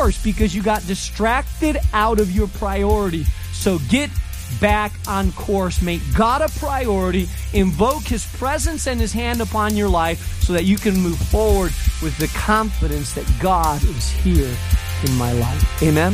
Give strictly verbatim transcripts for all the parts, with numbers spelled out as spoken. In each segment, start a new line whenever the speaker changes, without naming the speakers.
course because you got distracted out of your priority. So get back on course. Make God a priority. Invoke His presence and His hand upon your life so that you can move forward with the confidence that God is here in my life. Amen?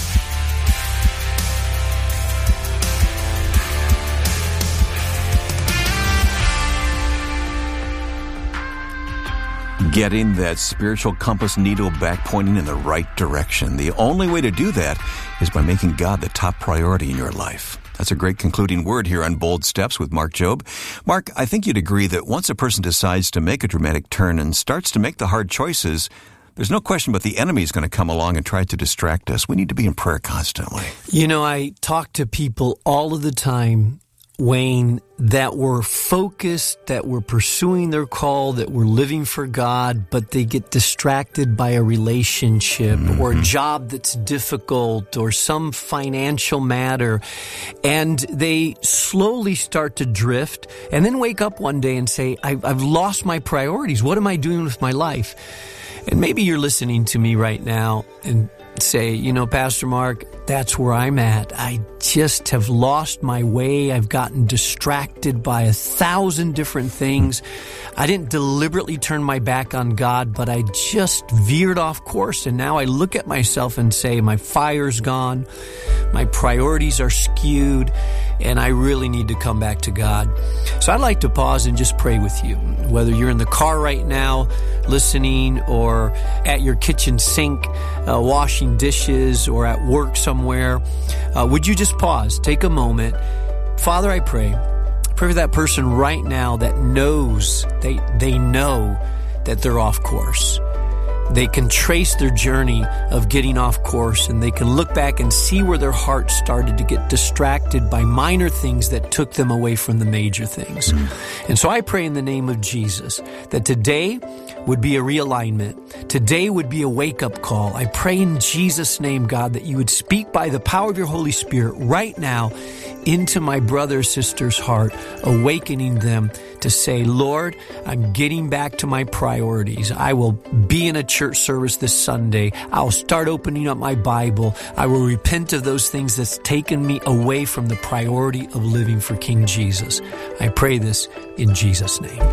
Getting that spiritual compass needle back pointing in the right direction. The only way to do that is by making God the top priority in your life. That's a great concluding word here on Bold Steps with Mark Jobe. Mark, I think you'd agree that once a person decides to make a dramatic turn and starts to make the hard choices, there's no question but the enemy is going to come along and try to distract us. We need to be in prayer constantly.
You know, I talk to people all of the time, Wayne, that were focused, that were pursuing their call, that were living for God, but they get distracted by a relationship mm-hmm. or a job that's difficult or some financial matter. And they slowly start to drift and then wake up one day and say, I've, I've lost my priorities. What am I doing with my life? And maybe you're listening to me right now and say, you know, Pastor Mark, that's where I'm at. I just have lost my way. I've gotten distracted by a thousand different things. I didn't deliberately turn my back on God, but I just veered off course. And now I look at myself and say, my fire's gone. My priorities are skewed. And I really need to come back to God. So I'd like to pause and just pray with you. Whether you're in the car right now listening or at your kitchen sink uh, washing dishes or at work somewhere, uh, would you just pause, take a moment. Father, I pray. Pray for that person right now that knows, they, they know that they're off course. They can trace their journey of getting off course, and they can look back and see where their heart started to get distracted by minor things that took them away from the major things. Mm. And so I pray in the name of Jesus that today would be a realignment. Today would be a wake-up call. I pray in Jesus' name, God, that you would speak by the power of your Holy Spirit right now into my brother or sister's heart, awakening them to say, Lord, I'm getting back to my priorities. I will be in a church service this Sunday. I'll start opening up my Bible. I will repent of those things that's taken me away from the priority of living for King Jesus. I pray this in Jesus' name.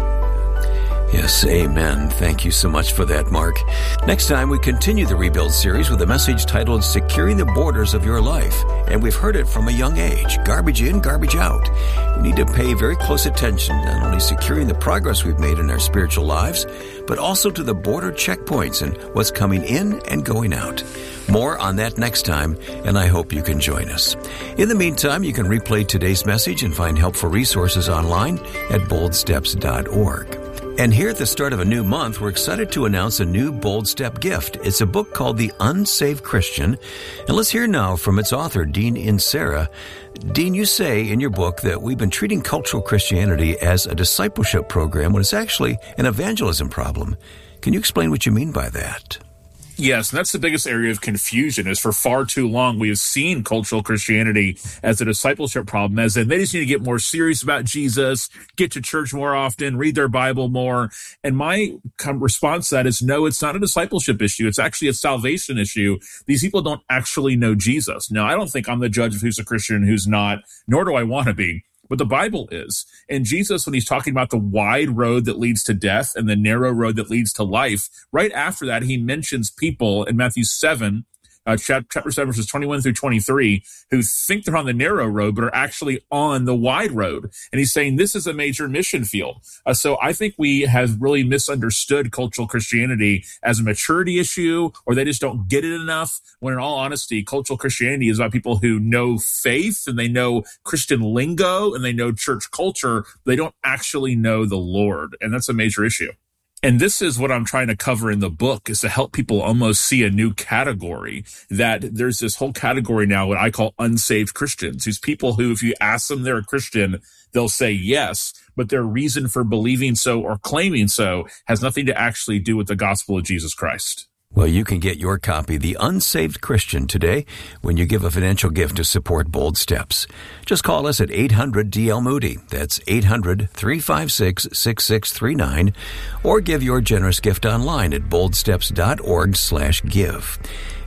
Yes, amen. Thank you so much for that, Mark. Next time, we continue the Rebuild series with a message titled Securing the Borders of Your Life. And we've heard it from a young age. Garbage in, garbage out. We need to pay very close attention, not only securing the progress we've made in our spiritual lives, but also to the border checkpoints and what's coming in and going out. More on that next time, and I hope you can join us. In the meantime, you can replay today's message and find helpful resources online at bold steps dot org. And here at the start of a new month, we're excited to announce a new Bold Step gift. It's a book called The Unsaved Christian. And let's hear now from its author, Dean Inserra. Dean, you say in your book that we've been treating cultural Christianity as a discipleship program when it's actually an evangelism problem. Can you explain what you mean by that?
Yes, and that's the biggest area of confusion, is for far too long we have seen cultural Christianity as a discipleship problem, as in they just need to get more serious about Jesus, get to church more often, read their Bible more. And my response to that is, no, it's not a discipleship issue. It's actually a salvation issue. These people don't actually know Jesus. Now, I don't think I'm the judge of who's a Christian and who's not, nor do I want to be. But the Bible is. And Jesus, when he's talking about the wide road that leads to death and the narrow road that leads to life, right after that, he mentions people in Matthew seven, uh, chapter seven, verses twenty-one through twenty-three, who think they're on the narrow road, but are actually on the wide road. And he's saying this is a major mission field. Uh, so I think we have really misunderstood cultural Christianity as a maturity issue, or they just don't get it enough, when in all honesty, cultural Christianity is about people who know faith and they know Christian lingo and they know church culture. They don't actually know the Lord. And that's a major issue. And this is what I'm trying to cover in the book, is to help people almost see a new category, that there's this whole category now, what I call unsaved Christians. These people who, if you ask them they're a Christian, they'll say yes, but their reason for believing so or claiming so has nothing to actually do with the gospel of Jesus Christ.
Well, you can get your copy, The Unsaved Christian, today when you give a financial gift to support Bold Steps. Just call us at eight hundred D L Moody. That's eight hundred, three five six, six six three nine. Or give your generous gift online at bold steps dot org slash give.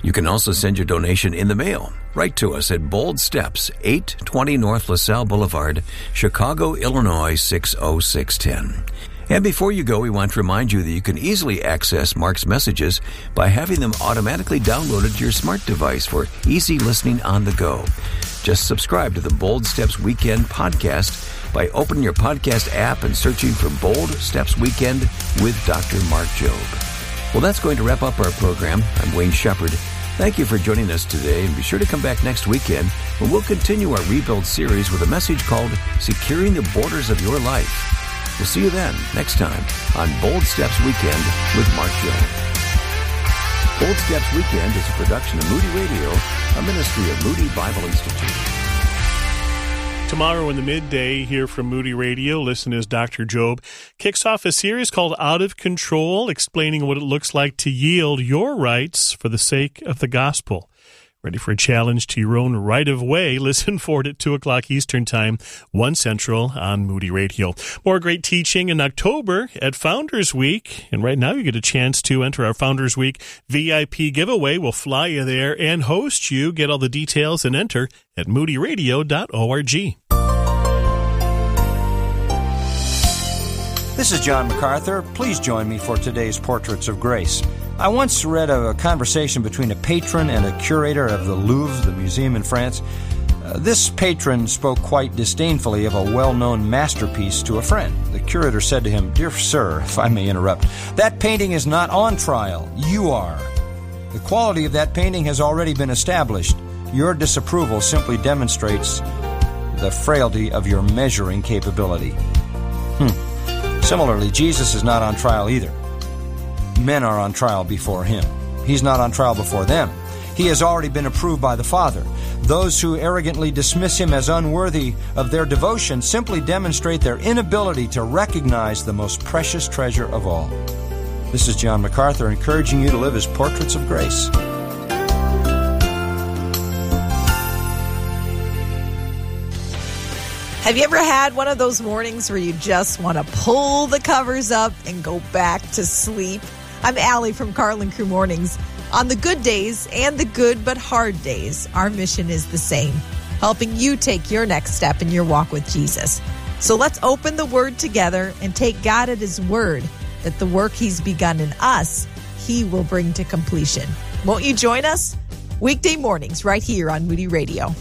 You can also send your donation in the mail. Write to us at Bold Steps, eight twenty North LaSalle Boulevard, Chicago, Illinois, six oh six one oh. And before you go, we want to remind you that you can easily access Mark's messages by having them automatically downloaded to your smart device for easy listening on the go. Just subscribe to the Bold Steps Weekend podcast by opening your podcast app and searching for Bold Steps Weekend with Doctor Mark Jobe. Well, that's going to wrap up our program. I'm Wayne Shepherd. Thank you for joining us today, and be sure to come back next weekend when we'll continue our Rebuild series with a message called Securing the Borders of Your Life. We'll see you then, next time, on Bold Steps Weekend with Mark Jobe. Bold Steps Weekend is a production of Moody Radio, a ministry of Moody Bible Institute.
Tomorrow in the midday here from Moody Radio, listen as Doctor Jobe kicks off a series called Out of Control, explaining what it looks like to yield your rights for the sake of the gospel. Ready for a challenge to your own right of way? Listen for it at two o'clock Eastern Time, one Central on Moody Radio. More great teaching in October at Founders Week. And right now you get a chance to enter our Founders Week V I P giveaway. We'll fly you there and host you. Get all the details and enter at moody radio dot org.
This is John MacArthur. Please join me for today's Portraits of Grace. I once read a conversation between a patron and a curator of the Louvre, the museum in France. Uh, this patron spoke quite disdainfully of a well-known masterpiece to a friend. The curator said to him, "Dear sir, if I may interrupt, that painting is not on trial. You are. The quality of that painting has already been established. Your disapproval simply demonstrates the frailty of your measuring capability." Hmm. Similarly, Jesus is not on trial either. Men are on trial before him. He's not on trial before them. He has already been approved by the Father. Those who arrogantly dismiss him as unworthy of their devotion simply demonstrate their inability to recognize the most precious treasure of all. This is John MacArthur encouraging you to live as portraits of grace.
Have you ever had one of those mornings where you just want to pull the covers up and go back to sleep? I'm Allie from Carlin Crew Mornings. On the good days and the good but hard days, our mission is the same, helping you take your next step in your walk with Jesus. So let's open the Word together and take God at His word that the work He's begun in us, He will bring to completion. Won't you join us? Weekday mornings right here on Moody Radio.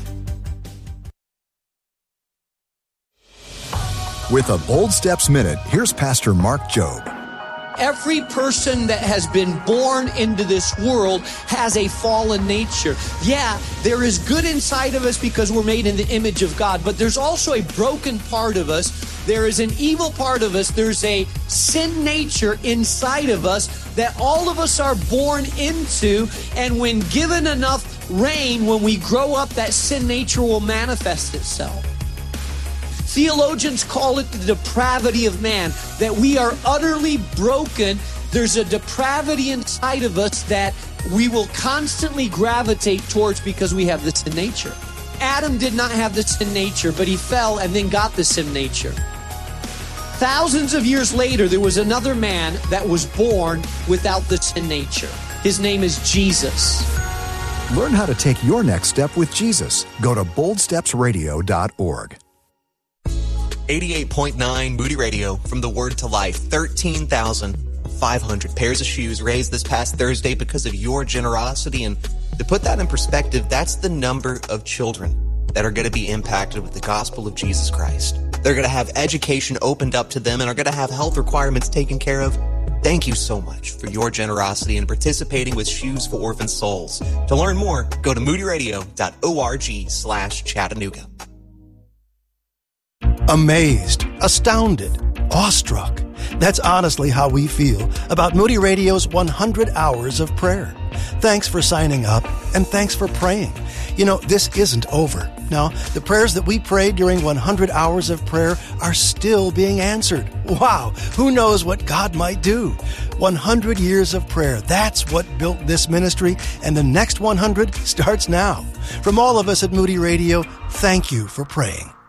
With a Bold Steps Minute, here's Pastor Mark Jobe.
Every person that has been born into this world has a fallen nature. Yeah, there is good inside of us because we're made in the image of God, but there's also a broken part of us. There is an evil part of us. There's a sin nature inside of us that all of us are born into, and when given enough reign, when we grow up, that sin nature will manifest itself. Theologians call it the depravity of man, that we are utterly broken. There's a depravity inside of us that we will constantly gravitate towards because we have the sin nature. Adam did not have the sin nature, but he fell and then got the sin nature. Thousands of years later, there was another man that was born without the sin nature. His name is Jesus.
Learn how to take your next step with Jesus. Go to bold steps radio dot org.
eighty-eight point nine Moody Radio, from the Word to Life. thirteen thousand five hundred pairs of shoes raised this past Thursday because of your generosity. And to put that in perspective, that's the number of children that are going to be impacted with the gospel of Jesus Christ. They're going to have education opened up to them and are going to have health requirements taken care of. Thank you so much for your generosity and participating with Shoes for Orphan Souls. To learn more, go to moody radio dot org slash Chattanooga.
Amazed, astounded, awestruck. That's honestly how we feel about Moody Radio's one hundred hours of prayer. Thanks for signing up, and thanks for praying. You know, this isn't over. Now, the prayers that we prayed during one hundred hours of prayer are still being answered. Wow, who knows what God might do? one hundred years of prayer, that's what built this ministry, and the next one hundred starts now. From all of us at Moody Radio, thank you for praying.